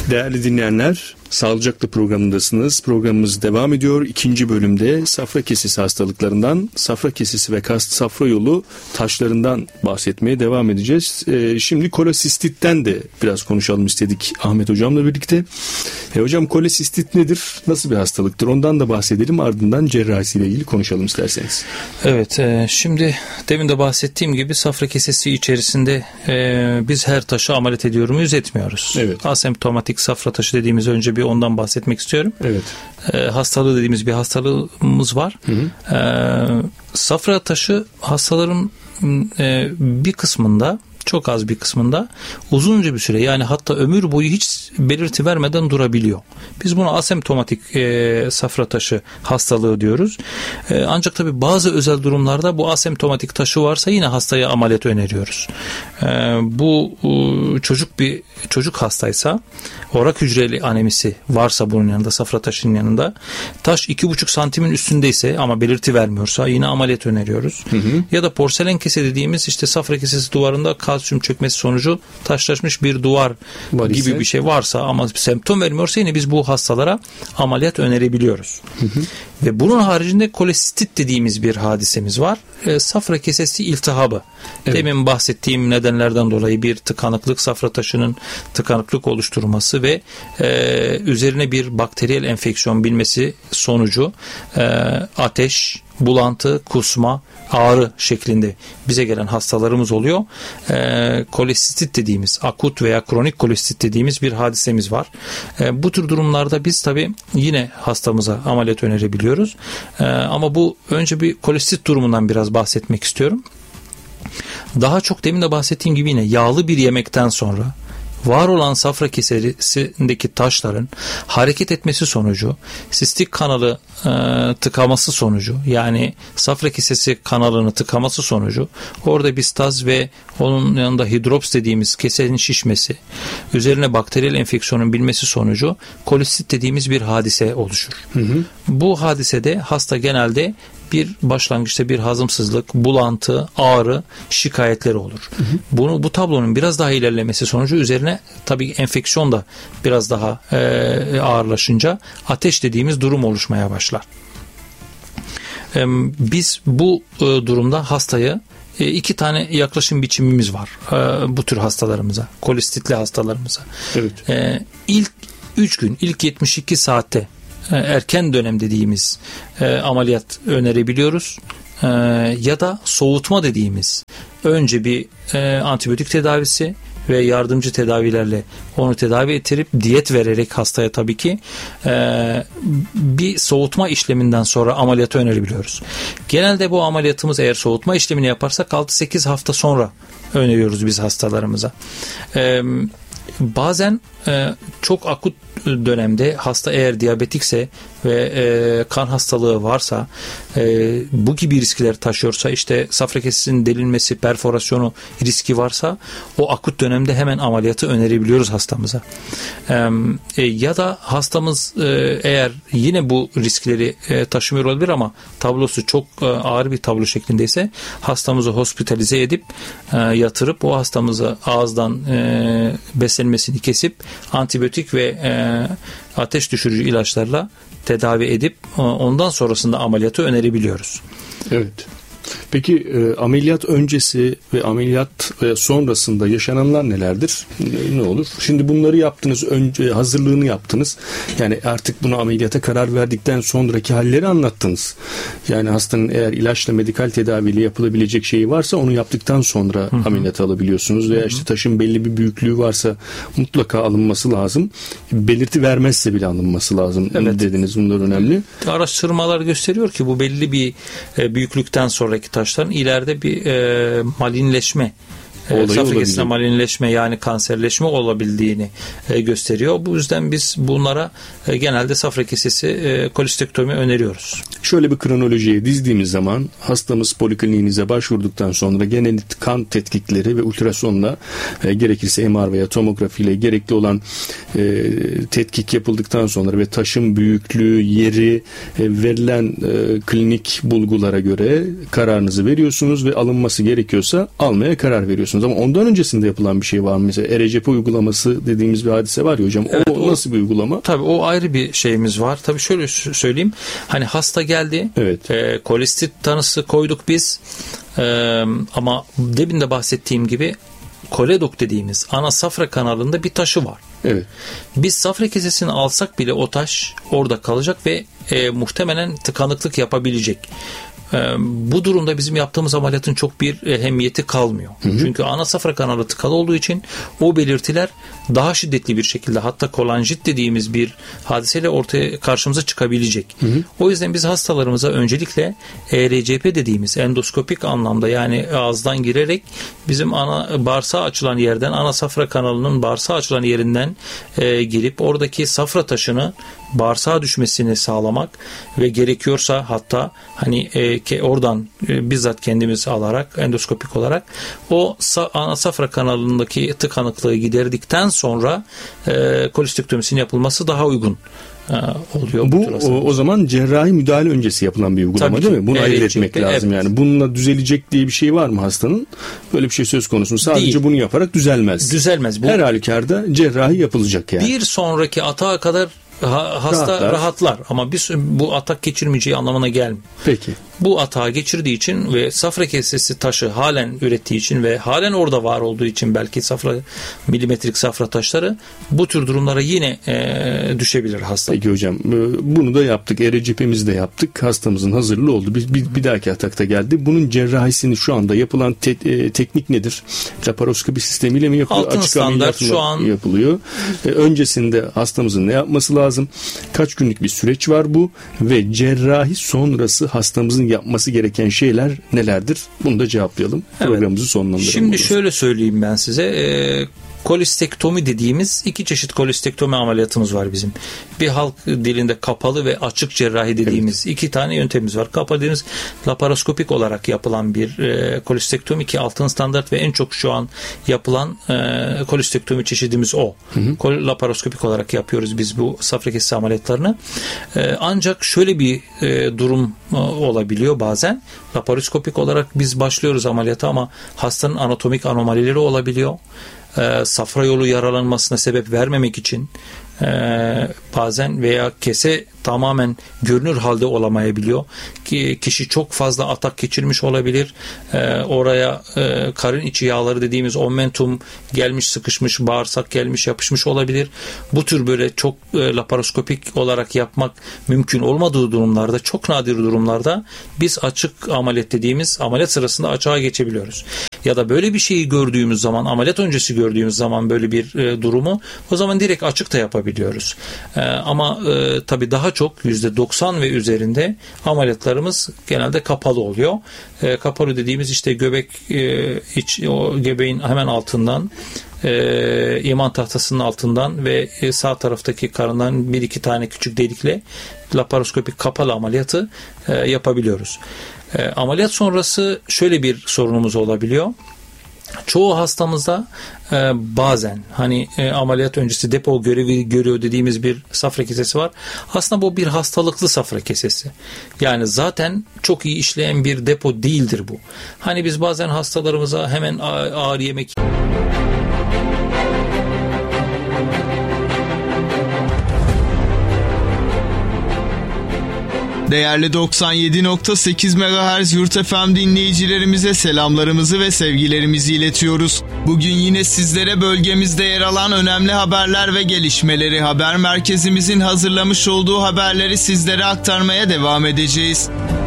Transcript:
Değerli dinleyenler, Sağlıcakla programındasınız. Programımız devam ediyor. İkinci bölümde safra kesesi hastalıklarından, safra kesesi ve kast safra yolu taşlarından bahsetmeye devam edeceğiz. Şimdi kolesistitten de biraz konuşalım istedik Ahmet Hocam'la birlikte. Hocam, kolesistit nedir? Nasıl bir hastalıktır? Ondan da bahsedelim. Ardından cerrahisiyle ilgili konuşalım isterseniz. Evet, şimdi demin de bahsettiğim gibi safra kesesi içerisinde biz her taşı ameliyat ediyor muyuz, etmiyoruz. Evet. Asemptomatik safra taşı dediğimiz, önce bir ondan bahsetmek istiyorum. Evet. Hastalığı dediğimiz bir hastalığımız var. Hı hı. Safra taşı hastaların bir kısmında, çok az bir kısmında uzunca bir süre, yani hatta ömür boyu hiç belirti vermeden durabiliyor. Biz buna asemptomatik safra taşı hastalığı diyoruz. Ancak tabii bazı özel durumlarda bu asemptomatik taşı varsa yine hastaya ameliyat öneriyoruz. Bu çocuk hastaysa, orak hücreli anemisi varsa bunun yanında, safra taşının yanında, taş 2,5 santimin üstündeyse ama belirti vermiyorsa yine ameliyat öneriyoruz. Hı hı. Ya da porselen kese dediğimiz, işte safra kesesi duvarında kalsiyum çökmesi sonucu taşlaşmış bir duvar gibi bir şey varsa ama semptom vermiyorsa yine biz bu hastalara ameliyat önerebiliyoruz. Hı hı. Ve bunun haricinde kolesistit dediğimiz bir hadisemiz var. Safra kesesi iltihabı. Evet. Demin bahsettiğim nedenlerden dolayı bir tıkanıklık, safra taşının tıkanıklık oluşturması ve üzerine bir bakteriyel enfeksiyon binmesi sonucu ateş, bulantı, kusma, ağrı şeklinde bize gelen hastalarımız oluyor. Kolesistit dediğimiz, akut veya kronik kolesistit dediğimiz bir hadisemiz var. Bu tür durumlarda biz tabii yine hastamıza ameliyat önerebiliyoruz. Ama bu, önce bir kolesistit durumundan biraz bahsetmek istiyorum. Daha çok demin de bahsettiğim gibi yine yağlı bir yemekten sonra var olan safra kesesindeki taşların hareket etmesi sonucu, sistik kanalı tıkaması sonucu, yani safra kesesi kanalını tıkaması sonucu orada bir staz ve onun yanında hidrops dediğimiz kesenin şişmesi, üzerine bakteriyel enfeksiyonun binmesi sonucu kolesistit dediğimiz bir hadise oluşur. Hı hı. Bu hadisede hasta genelde bir başlangıçta bir hazımsızlık, bulantı, ağrı şikayetleri olur. Hı hı. Bu tablonun biraz daha ilerlemesi sonucu üzerine tabii enfeksiyon da biraz daha ağırlaşınca ateş dediğimiz durum oluşmaya başlar. Biz bu durumda hastayı iki tane yaklaşım biçimimiz var bu tür hastalarımıza, kolesistitli hastalarımıza. Evet. İlk 3 gün, ilk 72 saatte erken dönem dediğimiz ameliyat önerebiliyoruz. Ya da soğutma dediğimiz, önce bir antibiyotik tedavisi ve yardımcı tedavilerle onu tedavi ettirip diyet vererek hastaya tabii ki bir soğutma işleminden sonra ameliyatı önerebiliyoruz. Genelde bu ameliyatımız, eğer soğutma işlemini yaparsak 6-8 hafta sonra öneriyoruz biz hastalarımıza. Bazen çok akut dönemde hasta eğer diyabetikse ve kan hastalığı varsa, bu gibi riskler taşıyorsa, işte safra kesesinin delinmesi, perforasyonu riski varsa, o akut dönemde hemen ameliyatı önerebiliyoruz hastamıza. Ya da hastamız eğer yine bu riskleri taşımıyor olabilir ama tablosu çok ağır bir tablo şeklindeyse, hastamızı hospitalize edip yatırıp o hastamızı ağızdan beslenmesini kesip antibiyotik ve ateş düşürücü ilaçlarla tedavi edip ondan sonrasında ameliyatı önerebiliyoruz. Evet. Peki ameliyat öncesi ve ameliyat sonrasında yaşananlar nelerdir? Ne olur? Şimdi bunları yaptınız, önce hazırlığını yaptınız. Yani artık buna ameliyata karar verdikten sonraki halleri anlattınız. Yani hastanın eğer ilaçla, medikal tedaviyle yapılabilecek şeyi varsa onu yaptıktan sonra ameliyata alabiliyorsunuz. Veya işte taşın belli bir büyüklüğü varsa mutlaka alınması lazım. Belirti vermezse bile alınması lazım. Evet. Dediniz, bunlar önemli. Araştırmalar gösteriyor ki bu belli bir büyüklükten sonraki taşların ileride bir malinleşme, safra kesesine malinleşme, yani kanserleşme olabildiğini gösteriyor. Bu yüzden biz bunlara genelde safra kesesi kolestektomi öneriyoruz. Şöyle bir kronolojiye dizdiğimiz zaman hastamız polikliniğinize başvurduktan sonra genel kan tetkikleri ve ultrasonla, gerekirse MR veya tomografiyle gerekli olan tetkik yapıldıktan sonra ve taşın büyüklüğü, yeri, verilen klinik bulgulara göre kararınızı veriyorsunuz ve alınması gerekiyorsa almaya karar veriyorsunuz. yapacaksınız ama ondan öncesinde yapılan bir şey var mı? Mesela ERCP uygulaması dediğimiz bir hadise var ya hocam. Evet, o nasıl bir uygulama? Tabii o ayrı bir şeyimiz var. Tabii şöyle söyleyeyim. Hani hasta geldi. Evet. Kolistit tanısı koyduk biz. Ama demin de bahsettiğim gibi koledok dediğimiz ana safra kanalında bir taşı var. Evet. Biz safra kesesini alsak bile o taş orada kalacak ve muhtemelen tıkanıklık yapabilecek. Bu durumda bizim yaptığımız ameliyatın çok bir ehemmiyeti kalmıyor. Çünkü ana safra kanalı tıkalı olduğu için o belirtiler daha şiddetli bir şekilde, hatta kolanjit dediğimiz bir hadiseyle ortaya karşımıza çıkabilecek. O yüzden biz hastalarımıza öncelikle ERCP dediğimiz endoskopik anlamda, yani ağızdan girerek bizim ana bağırsağa açılan yerden, ana safra kanalının bağırsağa açılan yerinden girip oradaki safra taşını bağırsağa düşmesini sağlamak ve gerekiyorsa hatta hani oradan bizzat kendimiz alarak endoskopik olarak o ana safra kanalındaki tıkanıklığı giderdikten sonra kolistektomisinin yapılması daha uygun oluyor. Bu o zaman cerrahi müdahale öncesi yapılan bir uygulama değil mi? Bunu ayırt etmek lazım yani. Bununla düzelecek diye bir şey var mı hastanın? Böyle bir şey söz konusu. Sadece değil. Bunu yaparak düzelmez. Düzelmez. Her halükarda cerrahi yapılacak yani. Bir sonraki atağa kadar hasta rahatlar ama bu atak geçirmeyeceği anlamına gelmiyor. Peki. Bu atağı geçirdiği için ve safra kesesi taşı halen ürettiği için ve halen orada var olduğu için belki milimetrik safra taşları bu tür durumlara yine düşebilir hasta. Peki hocam, bunu da yaptık. ERCP'mizi de yaptık. Hastamızın hazırlığı oldu. Bir dahaki atakta geldi. Bunun cerrahisini şu anda yapılan teknik nedir? Laparoskopi sistemiyle mi yapılıyor? Altın açık standart şu an yapılıyor. Öncesinde hastamızın ne yapması lazım? Kaç günlük bir süreç var bu? Ve cerrahi sonrası hastamızın yapması gereken şeyler nelerdir? Bunu da cevaplayalım. Evet. Programımızı sonlandıralım. Şimdi şöyle söyleyeyim ben size. Kolistektomi dediğimiz iki çeşit kolistektomi ameliyatımız var bizim. Bir halk dilinde kapalı ve açık cerrahi dediğimiz iki tane yöntemimiz var. Kapalı dediğimiz laparoskopik olarak yapılan bir kolistektomi ki altın standart ve en çok şu an yapılan kolistektomi çeşidimiz o. Laparoskopik olarak yapıyoruz biz bu safra kesesi ameliyatlarını. Ancak şöyle bir durum olabiliyor bazen. Laparoskopik olarak biz başlıyoruz ameliyata ama hastanın anatomik anomalileri olabiliyor. Safra yolu yaralanmasına sebep vermemek için bazen veya kese tamamen görünür halde olamayabiliyor. Kişi çok fazla atak geçirmiş olabilir. Oraya karın içi yağları dediğimiz omentum gelmiş, sıkışmış, bağırsak gelmiş, yapışmış olabilir. Bu tür böyle çok laparoskopik olarak yapmak mümkün olmadığı durumlarda, çok nadir durumlarda biz açık ameliyat dediğimiz ameliyat sırasında açığa geçebiliyoruz. Ya da böyle bir şeyi gördüğümüz zaman, ameliyat öncesi gördüğümüz zaman böyle bir durumu, o zaman direkt açık da yapabiliyoruz. Ama tabii daha çok %90 ve üzerinde ameliyatlarımız genelde kapalı oluyor. Kapalı dediğimiz işte göbek o göbeğin hemen altından, iman tahtasının altından ve sağ taraftaki karından bir iki tane küçük delikle laparoskopik kapalı ameliyatı yapabiliyoruz. Ameliyat sonrası şöyle bir sorunumuz olabiliyor. Çoğu hastamızda bazen hani ameliyat öncesi depo görevi görüyor dediğimiz bir safra kesesi var. Aslında bu bir hastalıklı safra kesesi. Yani zaten çok iyi işleyen bir depo değildir bu. Hani biz bazen hastalarımıza hemen ağır yemek Değerli 97.8 MHz Yurt FM dinleyicilerimize selamlarımızı ve sevgilerimizi iletiyoruz. Bugün yine sizlere bölgemizde yer alan önemli haberler ve gelişmeleri haber merkezimizin hazırlamış olduğu haberleri sizlere aktarmaya devam edeceğiz.